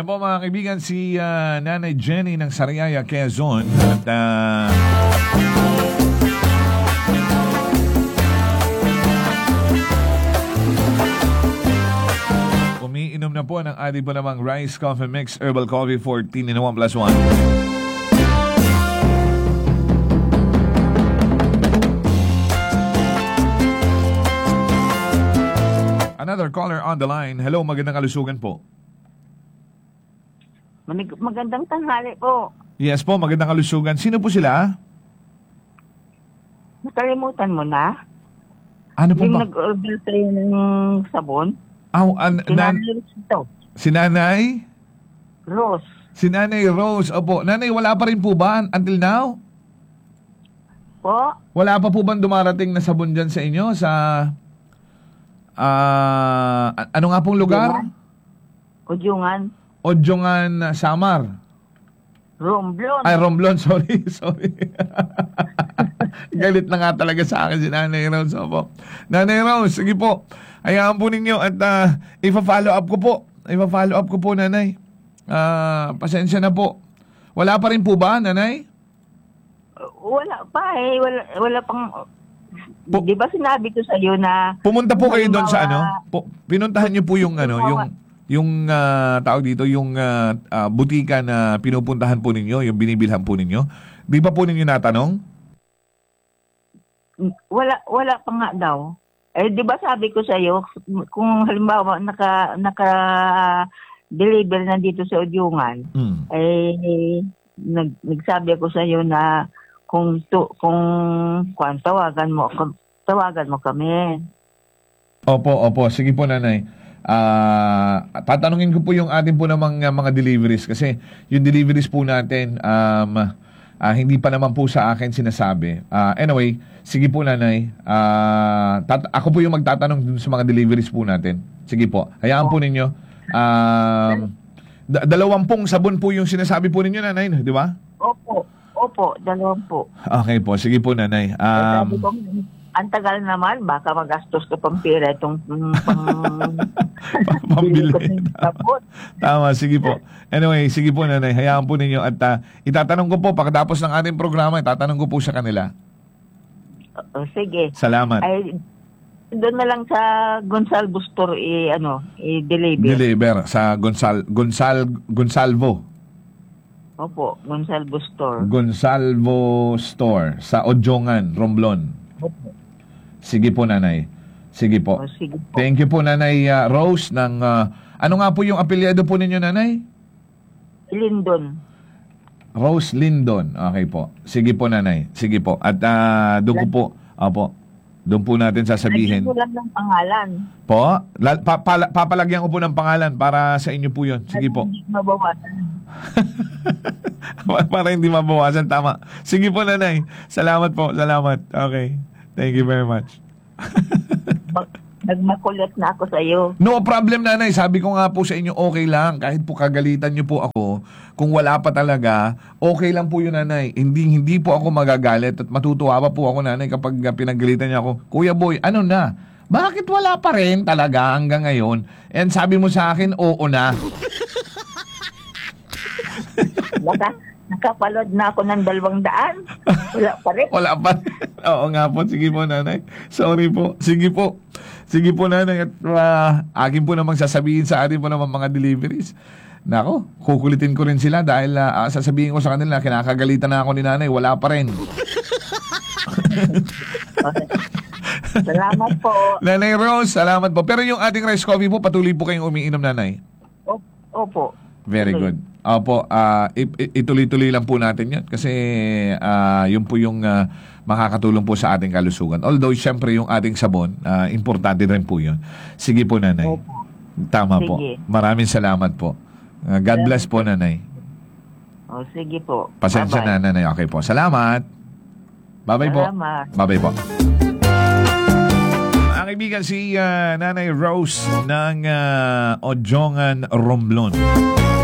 Yan po mga kaibigan, si Nanay Jenny ng Sariaya, Quezon. At umiinom na po ng ating po namang Rice Coffee Mix Herbal Coffee 14 in 1 plus 1. Another caller on the line. Hello, magandang kalusugan po. Magandang tanghali po. Yes po, magandang kalusugan. Sino po sila? Nakalimutan mo na? Ano po Yung ba? nag-order tayo ng sabon? Si Nanay Rose. Si Nanay Rose. Opo. Nanay, wala pa rin po ba until now? Po? Wala pa po bang dumarating na sabon dyan sa inyo? Sa ano nga pong lugar? Udyungan. Odyongan, Samar. Romblon. Ay, Romblon. Sorry. Galit na nga talaga sa akin si Nanay Rose. Opo. Nanay Rose, sige po. Hayaan po ninyo at ipa-follow up ko po. Ipa-follow up ko po, Nanay. Pasensya na po. Wala pa rin po ba, Nanay? Wala pa eh. Wala pang... Di ba sinabi ko sa iyo na... Pumunta po kayo doon sa ano? Pinuntahan niyo po yung ano, yung tawag dito, yung butika na pinupuntahan po ninyo, yung binibilhan po ninyo. Di ba po ninyo natanong? Wala pa nga daw. Eh, di ba sabi ko sa iyo, kung halimbawa naka-deliver na dito sa Udyungan, nagsabi ako sa iyo na kung tawagan mo kami. Opo. Sige po, Nanay. Tatanungin ko po yung atin po namang mga deliveries kasi yung deliveries po natin hindi pa naman po sa akin sinasabi. Anyway, sige po, Nanay. Ako po yung magtatanong dun sa mga deliveries po natin. Sige po. Hayaan po ninyo. 20 sabon po yung sinasabi po ninyo, Nanay, di ba? Opo, 20. Okay po. Sige po, Nanay. Sabi ko, ang tagal naman, baka magastos ko pang pera itong pambili. Sabon. Tama, sige po. Anyway, sige po, Nanay. Hayaan po ninyo at itatanong ko po, pagkatapos ng ating programa, itatanong ko po sa kanila. Sige. Salamat. Ay, doon na lang sa Gonsalvo Store i-deliver. Deliver sa Gonsalvo. Opo, Gonsalvo Store. Gonsalvo Store sa Odyongan, Romblon. Opo. Sige po, Nanay. Sige po. Sige po. Thank you po, Nanay Rose ng ano nga po yung apelyido po ninyo, Nanay? Lindon. Rose Lindon. Okay po. Sige po, Nanay. Sige po. At doon ko po, doon po natin sasabihin. Lagyan mo lang ng pangalan. Po? Papalagyan ko po ng pangalan para sa inyo po yun. Sige po. Hindi mabawasan. Para hindi mabawasan. Tama. Sige po, Nanay. Salamat po. Salamat. Okay. Thank you very much. Nagmakulit na ako sa iyo. No problem, Nanay. Sabi ko nga po sa inyo, okay lang. Kahit po kagalitan niyo po ako, kung wala pa talaga, okay lang po yun, Nanay. Hindi po ako magagalit at matutuwa pa po ako, Nanay, kapag pinagalitan niya ako. Kuya Boy, ano na? Bakit wala pa rin talaga hanggang ngayon? And sabi mo sa akin, oo na. Nakapalod na ako ng 200. Wala pa rin. Wala pa rin. Oo nga po. Sige po, Nanay. Sorry po. Sige po. Sige po, Nanay. At akin po namang sasabihin sa atin po naman mga deliveries. Nako, kukulitin ko rin sila dahil sasabihin ko sa kanila, kinakagalitan na ako ni Nanay. Wala pa rin. Salamat po. Nanay Rose, salamat po. Pero yung ating rice coffee po, patuloy po kayong umiinom, Nanay. Opo. Very good. Opo, ituloy-tuloy lang po natin yun kasi yun po yung makakatulong po sa ating kalusugan. Although, syempre, yung ating sabon, importante rin po yun. Sige po, Nanay. Opo. Tama Sige. po. Maraming salamat po. God bless po, Nanay. Sige po. Pasensya na, Nanay. Okay po. Salamat. Bye-bye po. Salamat. Bye-bye po. Ang kaibigan si Nanay Rose ng Odyongan, Romblon.